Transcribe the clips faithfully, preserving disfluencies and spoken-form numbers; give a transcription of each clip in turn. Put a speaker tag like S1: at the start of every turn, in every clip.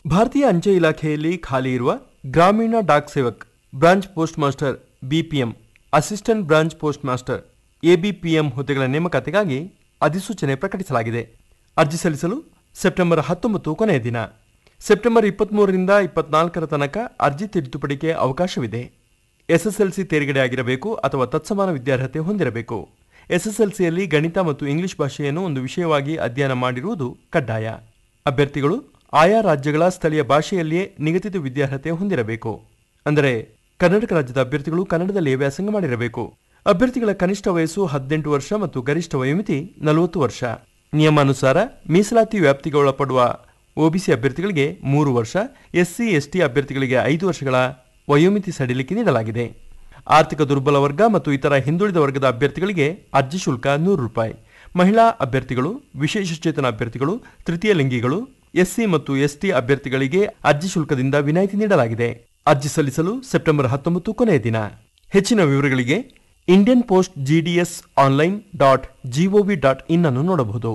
S1: ಭಾರತೀಯ ಅಂಚೆ ಇಲಾಖೆಯಲ್ಲಿ ಖಾಲಿ ಇರುವ ಗ್ರಾಮೀಣ dock Sevak branch post master BPM, assistant branch post master ABPM ಹುದ್ದೆಗಳ ನೇಮಕಾತಿಗಾಗಿ ಅಧಿಸೂಚನೆ ಪ್ರಕಟಿಸಲಾಗಿದೆ. ಅರ್ಜಿ ಸಲ್ಲಿಸಲು ಸೆಪ್ಟೆಂಬರ್ ಹತ್ತೊಂಬತ್ತು ಕೊನೆಯ ದಿನ. ಸೆಪ್ಟೆಂಬರ್ ಇಪ್ಪತ್ಮೂರರಿಂದ ಇಪ್ಪತ್ನಾಲ್ಕರ ತನಕ ಅರ್ಜಿ ತಿದ್ದುಪಡಿಗೆ ಅವಕಾಶವಿದೆ. ಎಸ್ಎಸ್ಎಲ್ಸಿ ತೇರ್ಗಡೆಯಾಗಿರಬೇಕು ಅಥವಾ ತತ್ಸಮಾನ ವಿದ್ಯಾರ್ಹತೆ ಹೊಂದಿರಬೇಕು. ಎಸ್ಎಸ್ಎಲ್ಸಿಯಲ್ಲಿ ಗಣಿತ ಮತ್ತು ಇಂಗ್ಲಿಷ್ ಭಾಷೆಯನ್ನು ಒಂದು ವಿಷಯವಾಗಿ ಅಧ್ಯಯನ ಮಾಡಿರುವುದು ಕಡ್ಡಾಯ. ಅಭ್ಯರ್ಥಿಗಳು ಆಯಾ ರಾಜ್ಯಗಳ ಸ್ಥಳೀಯ ಭಾಷೆಯಲ್ಲಿಯೇ ನಿಗದಿತ ವಿದ್ಯಾರ್ಹತೆ ಹೊಂದಿರಬೇಕು. ಅಂದರೆ ಕರ್ನಾಟಕ ರಾಜ್ಯದ ಅಭ್ಯರ್ಥಿಗಳು ಕನ್ನಡದಲ್ಲಿ ವ್ಯಾಸಂಗ ಮಾಡಿರಬೇಕು. ಅಭ್ಯರ್ಥಿಗಳ ಕನಿಷ್ಠ ವಯಸ್ಸು ಹದಿನೆಂಟು ವರ್ಷ ಮತ್ತು ಗರಿಷ್ಠ ವಯೋಮಿತಿ ನಲವತ್ತು ವರ್ಷ. ನಿಯಮಾನುಸಾರ ಮೀಸಲಾತಿ ವ್ಯಾಪ್ತಿಗೆ ಒಳಪಡುವ ಒಬಿಸಿ ಅಭ್ಯರ್ಥಿಗಳಿಗೆ ಮೂರು ವರ್ಷ, ಎಸ್ಸಿ ಎಸ್ಟಿ ಅಭ್ಯರ್ಥಿಗಳಿಗೆ ಐದು ವರ್ಷಗಳ ವಯೋಮಿತಿ ಸಡಿಲಿಕೆ ನೀಡಲಾಗಿದೆ. ಆರ್ಥಿಕ ದುರ್ಬಲ ವರ್ಗ ಮತ್ತು ಇತರ ಹಿಂದುಳಿದ ವರ್ಗದ ಅಭ್ಯರ್ಥಿಗಳಿಗೆ ಅರ್ಜಿ ಶುಲ್ಕ ನೂರು ರೂಪಾಯಿ. ಮಹಿಳಾ ಅಭ್ಯರ್ಥಿಗಳು, ವಿಶೇಷಚೇತನ ಅಭ್ಯರ್ಥಿಗಳು, ತೃತೀಯ ಲಿಂಗಿಗಳು, ಎಸ್ಸಿ ಮತ್ತು ಎಸ್ಟಿ ಅಭ್ಯರ್ಥಿಗಳಿಗೆ ಅರ್ಜಿ ಶುಲ್ಕದಿಂದ ವಿನಾಯಿತಿ ನೀಡಲಾಗಿದೆ. ಅರ್ಜಿ ಸಲ್ಲಿಸಲು ಸೆಪ್ಟೆಂಬರ್ ಹತ್ತೊಂಬತ್ತು ಕೊನೆಯ ದಿನ. ಹೆಚ್ಚಿನ ವಿವರಗಳಿಗೆ Indian post GDS online dot gov dot in ಅನ್ನು ನೋಡಬಹುದು.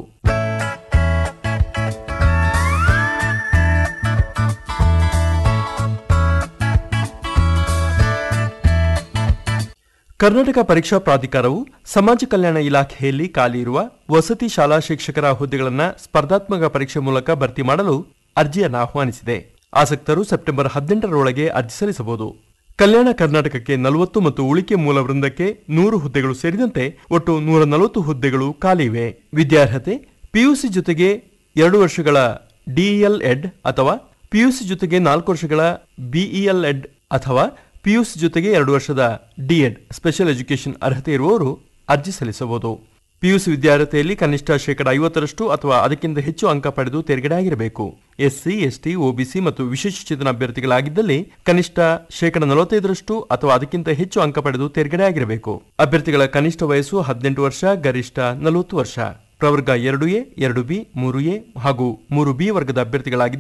S1: ಕರ್ನಾಟಕ ಪರೀಕ್ಷಾ ಪ್ರಾಧಿಕಾರವು ಸಮಾಜ ಕಲ್ಯಾಣ ಇಲಾಖೆಯಲ್ಲಿ ಖಾಲಿ ಇರುವ ವಸತಿ ಶಾಲಾ ಶಿಕ್ಷಕರ ಹುದ್ದೆಗಳನ್ನು ಸ್ಪರ್ಧಾತ್ಮಕ ಪರೀಕ್ಷೆ ಮೂಲಕ ಭರ್ತಿ ಮಾಡಲು ಅರ್ಜಿಯನ್ನು ಆಹ್ವಾನಿಸಿದೆ. ಆಸಕ್ತರು ಸೆಪ್ಟೆಂಬರ್ ಹದಿನೆಂಟರೊಳಗೆ ಅರ್ಜಿ ಸಲ್ಲಿಸಬಹುದು. ಕಲ್ಯಾಣ ಕರ್ನಾಟಕಕ್ಕೆ ನಲವತ್ತು ಮತ್ತು ಉಳಿಕೆ ಮೂಲ ವೃಂದಕ್ಕೆ ನೂರು ಹುದ್ದೆಗಳು ಸೇರಿದಂತೆ ಒಟ್ಟು ನೂರ ನಲವತ್ತು ಹುದ್ದೆಗಳು ಖಾಲಿ ಇವೆ. ವಿದ್ಯಾರ್ಹತೆ ಪಿಯುಸಿ ಜೊತೆಗೆ ಎರಡು ವರ್ಷಗಳ ಡಿಇಎಲ್ ಎಡ್ ಅಥವಾ ಪಿಯುಸಿ ಜೊತೆಗೆ ನಾಲ್ಕು ವರ್ಷಗಳ ಬಿಇಎಲ್ ಎಡ್ ಅಥವಾ ಪಿಯುಸಿ ಜೊತೆಗೆ ಎರಡು ವರ್ಷದ ಡಿಎಡ್ ಸ್ಪೆಷಲ್ ಎಜುಕೇಷನ್ ಅರ್ಹತೆ ಇರುವವರು ಅರ್ಜಿ ಸಲ್ಲಿಸಬಹುದು. ಪಿಯುಸಿ ವಿದ್ಯಾರ್ಹತೆಯಲ್ಲಿ ಕನಿಷ್ಠ ಶೇಕಡ ಐವತ್ತರಷ್ಟು ಅಥವಾ ಅದಕ್ಕಿಂತ ಹೆಚ್ಚು ಅಂಕ ಪಡೆದು ತೇರ್ಗಡೆ ಆಗಿರಬೇಕು. ಎಸ್ಸಿ, ಎಸ್ಟಿ, ಒಬಿಸಿ ಮತ್ತು ವಿಶೇಷಚೇತನ ಅಭ್ಯರ್ಥಿಗಳಾಗಿದ್ದಲ್ಲಿ ಕನಿಷ್ಠ ಶೇಕಡ ನಲವತ್ತೈದರಷ್ಟು ಅಥವಾ ಅದಕ್ಕಿಂತ ಹೆಚ್ಚು ಅಂಕ ಪಡೆದು ತೇರ್ಗಡೆ ಆಗಿರಬೇಕು. ಅಭ್ಯರ್ಥಿಗಳ ಕನಿಷ್ಠ ವಯಸ್ಸು ಹದಿನೆಂಟು ವರ್ಷ, ಗರಿಷ್ಠ ನಲವತ್ತು ವರ್ಷ. ಪ್ರವರ್ಗ ಎರಡು ಎ, ಎರಡು ಬಿ, ಮೂರು ಎ ಹಾಗೂ ಮೂರು ಬಿ ವರ್ಗದ ಅಭ್ಯರ್ಥಿಗಳಾಗಿದ್ದು